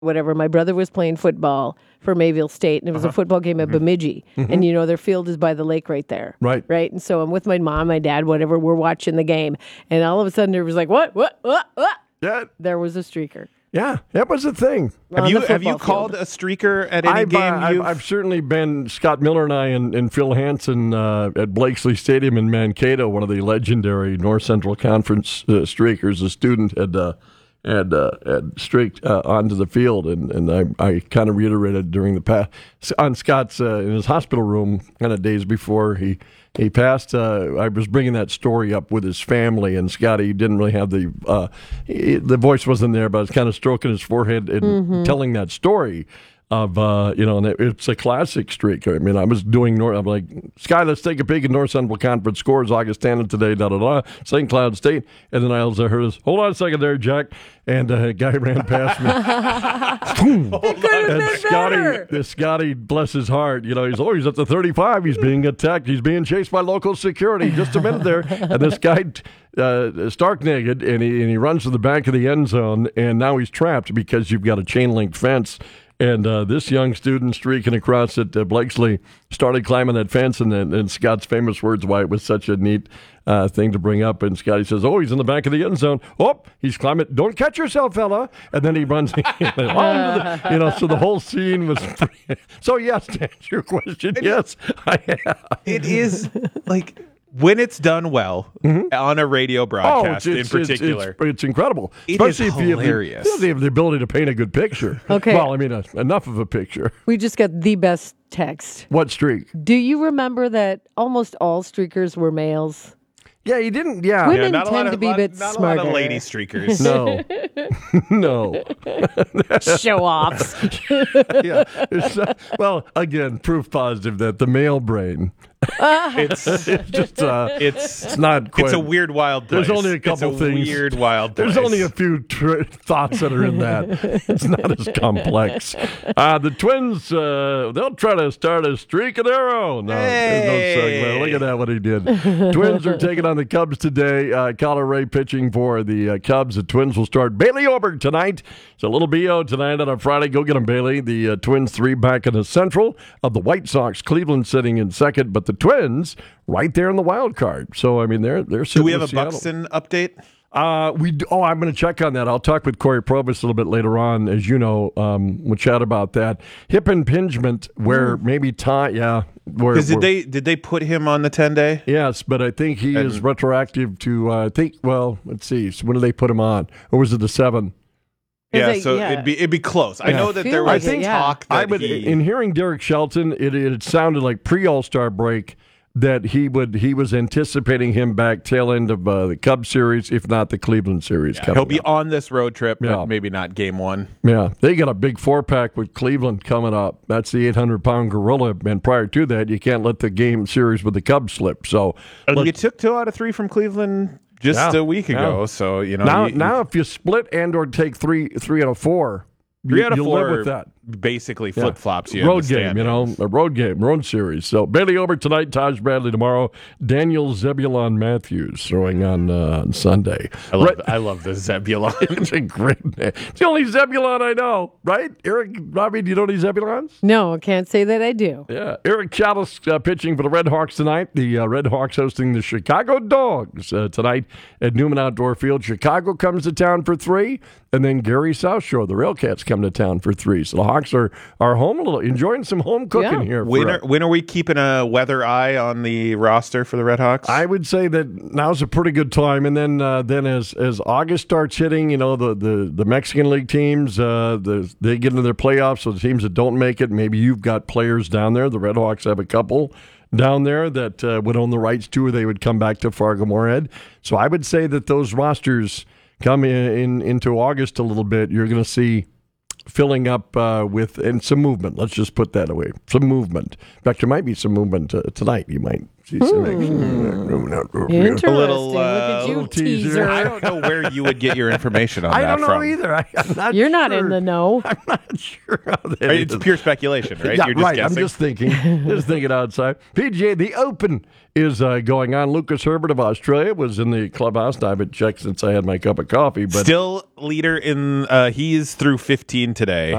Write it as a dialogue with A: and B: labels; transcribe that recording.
A: whatever. My brother was playing football for Mayville State, and it was a football game at Bemidji. And, their field is by the lake right there.
B: Right.
A: Right? And so I'm with my mom, my dad, whatever. We're watching the game. And all of a sudden, there was like, what?
B: Yeah.
A: There was a streaker.
B: Yeah, that was a thing.
C: Have you called a streaker at any game?
B: I've certainly been. Scott Miller and I and Phil Hansen at Blakesley Stadium in Mankato, one of the legendary North Central Conference streakers. A student had streaked onto the field, and I kind of reiterated during the pass on Scott's in his hospital room kind of days before he passed. I was bringing that story up with his family, and Scotty didn't really have the voice wasn't there, but I was kind of stroking his forehead and telling that story of, and it's a classic streak. I mean, I was doing I'm like, Sky, let's take a peek at North Central Conference scores. Augustana today, St. Cloud State. And then I heard this, hold on a second there, Jack. And a guy ran past me. And Scotty, bless his heart, he's at the 35. He's being attacked. He's being chased by local security. Just a minute there. And this guy, stark naked, and he runs to the back of the end zone. And now he's trapped because you've got a chain link fence. And this young student streaking across at Blakesley started climbing that fence, and Scott's famous words why it was such a neat thing to bring up. And Scotty says, he's in the back of the end zone. Oh, he's climbing. Don't catch yourself, fella. And then he runs. So the whole scene was pretty. So, yes, to answer your question, yes, I have.
C: It is like... when it's done well on a radio broadcast in particular.
B: It's incredible.
C: Especially if hilarious.
B: You have the ability to paint a good picture.
A: Okay.
B: Well, I mean, enough of a picture.
A: We just got the best text.
B: What streak?
A: Do you remember that almost all streakers were males?
B: Yeah, he didn't. Yeah.
A: Women
C: not
A: tend to be a bit
C: not
A: smarter.
C: a lot of lady streakers.
B: No. No.
A: Show-offs.
B: Yeah. Well, again, proof positive that the male brain...
C: It's
B: not quite.
C: It's a weird, wild place.
B: There's only a couple things.
C: Weird, wild place.
B: There's only a few thoughts that are in that. It's not as complex. The Twins, they'll try to start a streak of their own. No, there's no segment. Look at that, what he did. Twins are taking on the Cubs today. Kyler Ray pitching for the Cubs. The Twins will start Bailey Oberg tonight. It's a little BO tonight on a Friday. Go get him, Bailey. The Twins 3 back in the Central of the White Sox. Cleveland sitting in second, but the Twins right there in the wild card. So, I mean, they're
C: Do we have a
B: Seattle.
C: Buxton update?
B: I'm going to check on that. I'll talk with Corey Probus a little bit later on. As you know, we'll chat about that. Hip impingement, where maybe time, yeah.
C: Because did they put him on the 10-day?
B: Yes, but I think he is retroactive to, let's see. So when did they put him on? Or was it the 7?
C: Yeah, it'd be close. I know that there was talk that
B: in hearing Derek Shelton, it sounded like pre-All-Star break that he was anticipating him back tail end of the Cubs series, if not the Cleveland series.
C: Yeah, he'll be on this road trip, but maybe not game 1.
B: Yeah, they got a big 4-pack with Cleveland coming up. That's the 800-pound gorilla, and prior to that, you can't let the game series with the Cubs slip. So
C: you took 2 out of 3 from Cleveland just a week ago. So
B: now if you split and or take 3 out of 4.
C: 3 out of 4
B: live with that.
C: Basically flip-flops you.
B: Road game, a road game, road series. So Bailey Oberg tonight, Taj Bradley tomorrow, Daniel Zebulon Matthews throwing on Sunday.
C: I love the Zebulon.
B: It's a great name. It's the only Zebulon I know, right? Eric, Robbie, do you know any Zebulons?
A: No, I can't say that I do.
B: Yeah. Eric Chalice pitching for the Red Hawks tonight. The Red Hawks hosting the Chicago Dogs tonight at Newman Outdoor Field. Chicago comes to town for 3, and then Gary South Shore, the Railcats, come to town for 3. So the Hawks are home a little, enjoying some home cooking here.
C: When are we keeping a weather eye on the roster for the Red Hawks?
B: I would say that now's a pretty good time, and then as August starts hitting, the Mexican League teams, they get into their playoffs. So the teams that don't make it, maybe you've got players down there. The Red Hawks have a couple down there that would own the rights to, or they would come back to Fargo-Moorhead. So I would say that those rosters come into August a little bit. You're going to see filling up with some movement. Let's just put that away. Some movement. In fact, there might be some movement tonight. You might
A: Interesting.
C: A little,
A: Look at you,
B: little teaser.
C: I don't know where you would get your information on
B: I
C: that
B: don't know
C: from.
B: either. I'm not
A: You're not
B: sure.
A: in the know.
B: I'm not sure how that
C: It's
B: is.
C: pure speculation, right?
B: Yeah,
C: You're just
B: right.
C: guessing.
B: I'm just thinking outside. PGA, the Open is going on. Lucas Herbert of Australia was in the clubhouse. I haven't checked since I had my cup of coffee, but
C: Still leader in. He's through 15 today.